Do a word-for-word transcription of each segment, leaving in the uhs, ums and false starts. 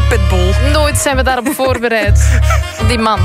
pitbull. Nooit zijn we daarop voorbereid. Die man.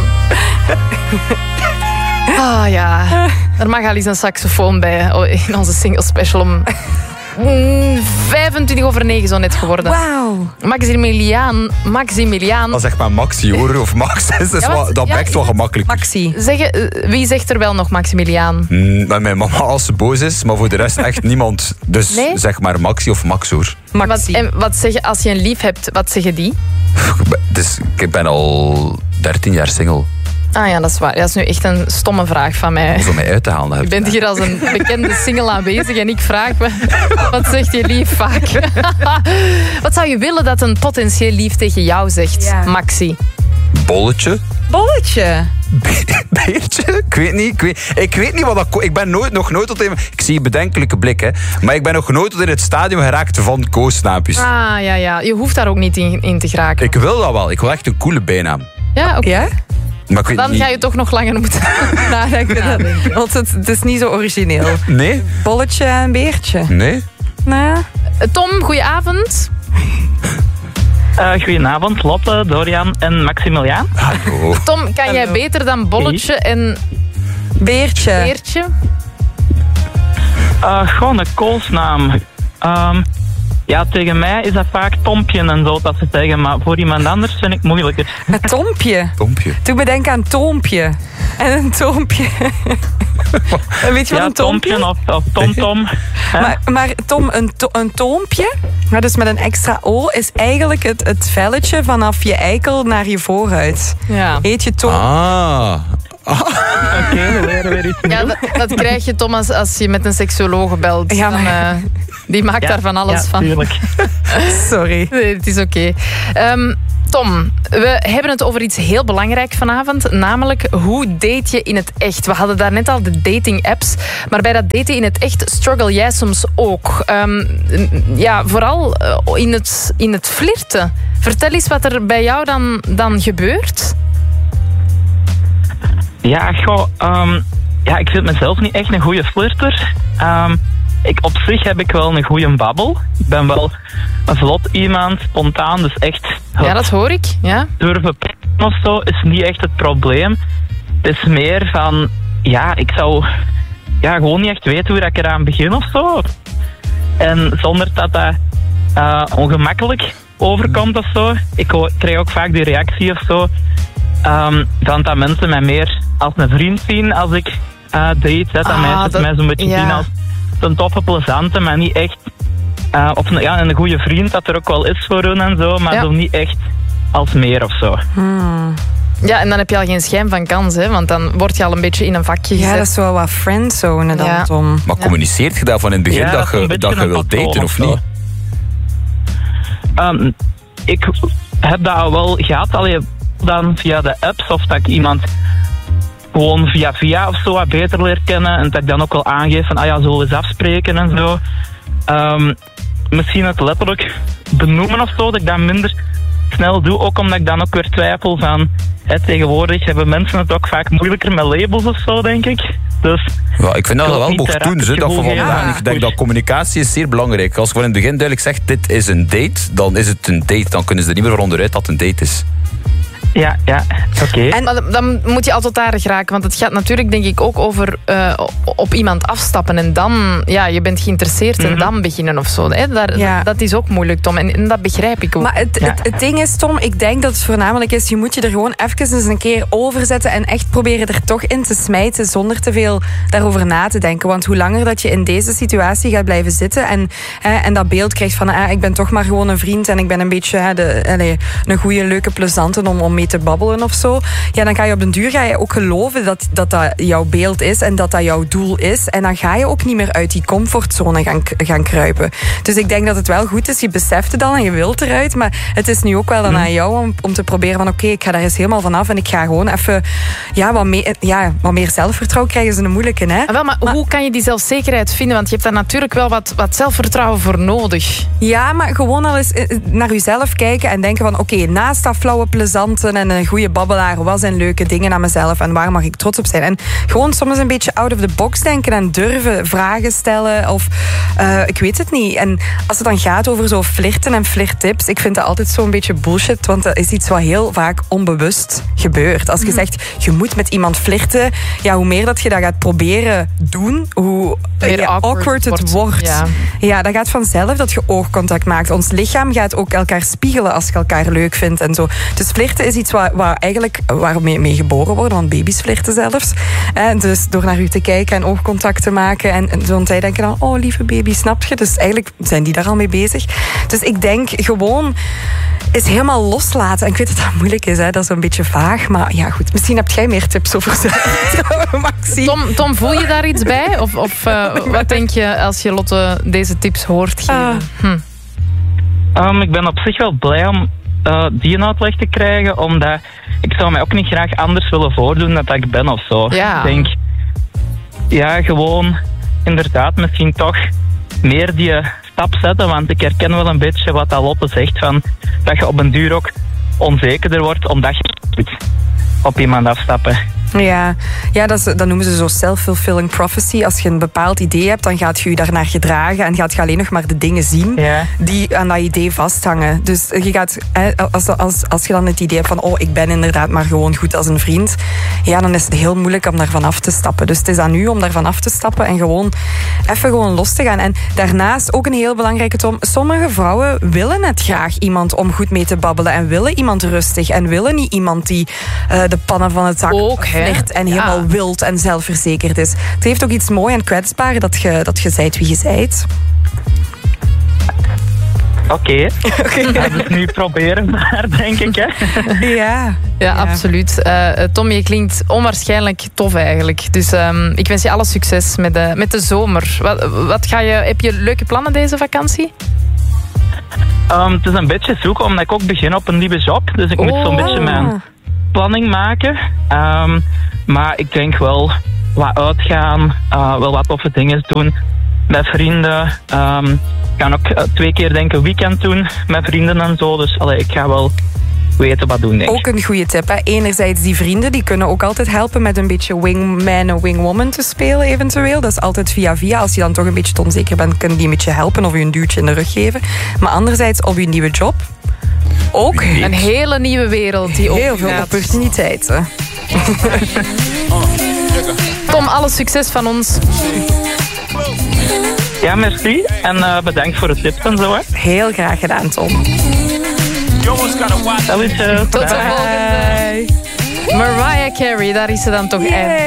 Ah ja, er mag al eens een saxofoon bij in onze single special om vijfentwintig over negen zo net geworden. Wauw. Maximiliaan, Maximiliaan. Dan zeg maar Maxi hoor, of Max. Dat, is Ja, wel, wat- dat ja, bekt wel gemakkelijk. Maxi. Zeg, eh, wie zegt er wel nog Maximiliaan? Mm, Met mijn mama als ze boos is, maar voor de rest echt niemand. Dus Nee? zeg maar Maxi of Max hoor. Wat, Maxi. en wat zeg je als je een lief hebt? Wat zeggen die? Ik ben- Dus ik ben al dertien jaar single. Ah ja, dat is waar. Dat is nu echt een stomme vraag van mij. Om mij uit te halen. Je bent hier als een bekende single aanwezig en ik vraag me, wat zegt je lief vaak? Wat zou je willen dat een potentieel lief tegen jou zegt, Ja. Maxi? Bolletje? Bolletje. Beertje? Ik weet niet. Ik weet, ik weet niet wat dat... ko- Ik ben nooit, nog nooit tot in... Ik zie bedenkelijke blikken. Maar ik ben nog nooit tot in het stadium geraakt van koosnaampjes. Ah ja, ja. Je hoeft daar ook niet in, in te geraken. Ik wil dat wel. Ik wil echt een coole bijnaam. Ja, oké. Ja? Maar ik weet Dan niet... ga je toch nog langer moeten Nadenken. Want het, het is niet zo origineel. Nee? Bolletje en beertje. Nee? Nou, Tom, goedenavond. Uh, goedenavond, Lotte, Dorian en Maximiliaan. Hallo. Tom, kan jij beter dan bolletje en beertje. peertje? Uh, gewoon een koosnaam. Um, ja, tegen mij is dat vaak Tompje en zo dat ze zeggen, maar voor iemand anders vind ik moeilijker. Een tompje. Tompje. Toen bedenk aan toompje. En een toompje. Weet je wat Ja, een toompje? Tompje of, of TomTom. Hè? Maar, maar Tom, een, to, een toompje, maar dus met een extra O, is eigenlijk het, het velletje vanaf je eikel naar je voorhuid. Ja. Heet je toom. Ah. Oké, we leren weer iets Ja, nieuws. dat, dat krijg je, Thomas, als je met een seksuoloog belt. Ja, Dan, maar- eh, die maakt daar van alles ja, van. tuurlijk. Sorry. Nee, het is oké. Ehm, Tom, we hebben het over iets heel belangrijk vanavond. Namelijk, hoe date je in het echt? We hadden daarnet al de dating-apps. Maar bij dat daten in het echt struggle jij soms ook. Ehm, ja, vooral eh, in het, in het flirten. Vertel eens wat er bij jou dan, dan gebeurt. Ja, goh, ehm, ja, ik vind mezelf niet echt een goede flirter. Ehm, ik, op zich heb ik wel een goede babbel. Ik ben wel een vlot iemand, spontaan, dus echt... Ja, dat hoor ik. Ja. durven praten of zo is niet echt het probleem. Het is meer van, ja, ik zou ja, gewoon niet echt weten hoe dat ik eraan begin of zo. En zonder dat dat uh, ongemakkelijk overkomt of zo. Ik ho- krijg ook vaak die reactie of zo. Um, van dat mensen mij meer als een vriend zien als ik uh, date. Dat Ah, meisjes dat- mij zo'n beetje ja. zien als een toffe, plezante, maar niet echt... Uh, of een, ja, een goede vriend dat er ook wel is voor hun en zo, maar Ja. zo niet echt als meer of zo. Ja, en dan heb je al geen schijn van kans, hè? Want dan word je al een beetje in een vakje gezet. Ja, dat is wel wat friendzone dan, Ja. Tom. Maar communiceert je daar van in het begin Ja, dat, dat is een je, beetje dat je een wilt patroon daten of of zo. niet? Um, ik heb dat wel gehad, allee, dan via de apps, of dat ik iemand gewoon via via of zo wat beter leer kennen. En dat ik dan ook wel aangeef van, ah ja, zullen we eens afspreken en zo. Um, misschien het letterlijk benoemen of zo, dat ik dat minder snel doe. Ook omdat ik dan ook weer twijfel van, hè, tegenwoordig hebben mensen het ook vaak moeilijker met labels of zo, denk ik. Dus Ja, ik vind dat Ik wil wel niet mocht te doen. rap Ze, het dat van gevoel vandaag. geven. Ik denk dat communicatie is zeer belangrijk. Als je van in het begin duidelijk zegt, dit is een date, dan is het een date. Dan kunnen ze er niet meer van onderuit dat het een date is. ja, ja, oké. En- Maar dan moet je al tot daar geraken. Want het gaat natuurlijk, denk ik, ook over uh, op iemand afstappen. En dan, ja, je bent geïnteresseerd en Mhm. dan beginnen of zo. Hè? Daar, Ja. Dat is ook moeilijk, Tom. En, en dat begrijp ik ook. Maar het, Ja. het, het ding is, Tom, ik denk dat het voornamelijk is, je moet je er gewoon even eens een keer over zetten en echt proberen er toch in te smijten zonder te veel daarover na te denken. Want hoe langer dat je in deze situatie gaat blijven zitten en, hè, en dat beeld krijgt van eh, ik ben toch maar gewoon een vriend en ik ben een beetje hè, de, allez, een goede, leuke, plezante om, om mee te babbelen of zo. Ja, dan ga je op den duur ga je ook geloven dat, dat dat jouw beeld is en dat dat jouw doel is. En dan ga je ook niet meer uit die comfortzone gaan, gaan kruipen. Dus ik denk dat het wel goed is, je beseft het dan en je wilt eruit, maar het is nu ook wel dan aan jou om, om te proberen van oké, okay, ik ga daar eens helemaal vanaf en ik ga gewoon even ja, wat, meer, ja, wat meer zelfvertrouwen krijgen is een moeilijke, hè? Ah, wel, maar, Maar- hoe kan je die zelfzekerheid vinden? Want je hebt daar natuurlijk wel wat, wat zelfvertrouwen voor nodig. Ja, maar gewoon al eens eh, naar jezelf kijken en denken van oké, okay, naast dat flauwe, plezante babbelen en een goede babbelaar. Wat zijn leuke dingen aan mezelf en waar mag ik trots op zijn? En gewoon soms een beetje out of the box denken en durven vragen stellen of uh, ik weet het niet. En als het dan gaat over zo flirten en flirttips, ik vind dat altijd zo'n beetje bullshit, want dat is iets wat heel vaak onbewust gebeurt. Als je mm. zegt, je moet met iemand flirten, ja, hoe meer dat je dat gaat proberen doen, hoe meer ja, awkward, awkward het wordt. wordt. Ja. ja, dat gaat vanzelf dat je oogcontact maakt. Ons lichaam gaat ook elkaar spiegelen als je elkaar leuk vindt en zo. Dus flirten is iets waar, waar eigenlijk waar we mee, mee geboren worden, want baby's flirten zelfs. En dus door naar u te kijken en oogcontact te maken en, en zo'n zij denken dan, oh lieve baby, snap je? Dus eigenlijk zijn die daar al mee bezig. Dus ik denk gewoon is helemaal loslaten. En ik weet dat dat moeilijk is, hè? Dat is een beetje vaag. Maar ja, goed. Misschien heb jij meer tips over zelfvertrouwen, Maxi. Tom, Tom, voel je daar iets bij? Of, of uh, wat denk je als je Lotte deze tips hoort geven? Uh. Hm. Um, ik ben op zich wel blij om uh, die een uitleg te krijgen, omdat ik zou mij ook niet graag anders willen voordoen dan dat ik ben of zo. Ja. Ik denk, ja, gewoon inderdaad misschien toch meer die stap zetten, want ik herken wel een beetje wat Lotte zegt, van dat je op een duur ook onzekerder wordt omdat je moet op iemand afstappen. Ja, ja dat, is, dat noemen ze zo self-fulfilling prophecy. Als je een bepaald idee hebt, dan gaat je je daarnaar gedragen en gaat je alleen nog maar de dingen zien ja. die aan dat idee vasthangen. Dus je gaat, als, als, als je dan het idee hebt van, oh, ik ben inderdaad maar gewoon goed als een vriend, ja, dan is het heel moeilijk om daarvan af te stappen. Dus het is aan u om daarvan af te stappen en gewoon even gewoon los te gaan. En daarnaast ook een heel belangrijke, Tom, sommige vrouwen willen net graag iemand om goed mee te babbelen en willen iemand rustig en willen niet iemand die uh, de pannen van het zak ook, flirt en helemaal ja. wild en zelfverzekerd is. Het heeft ook iets moois en kwetsbaar dat je, dat je zijt wie je zijt. Oké, okay. okay. Dat is nu proberen maar, denk ik. Hè? Ja. Ja, ja, absoluut. Uh, Tom, je klinkt onwaarschijnlijk tof eigenlijk. Dus um, ik wens je alle succes met de, met de zomer. Wat, wat ga je, heb je leuke plannen deze vakantie? Um, het is een beetje zoeken, omdat ik ook begin op een nieuwe job. Dus ik oh. moet zo'n beetje mijn planning maken. Um, maar ik denk wel wat uitgaan, uh, wel wat toffe dingen doen met vrienden. Um, ik ga ook uh, twee keer denk ik een weekend doen met vrienden en zo. Dus allee, ik ga wel weten wat doen, denk ik. Ook een goede tip, hè. Enerzijds die vrienden, die kunnen ook altijd helpen met een beetje wingman en wingwoman te spelen eventueel. Dat is altijd via via. Als je dan toch een beetje onzeker bent, kunnen die met je helpen of je een duwtje in de rug geven. Maar anderzijds op je nieuwe job ook een hele nieuwe wereld die heel veel opportuniteiten. Tom, alle succes van ons. Ja, merci. En uh, bedankt voor de tips en zo. Hè. Heel graag gedaan, Tom. Salutjes. Tot de volgende. Mariah Carey, daar is ze dan toch yeah.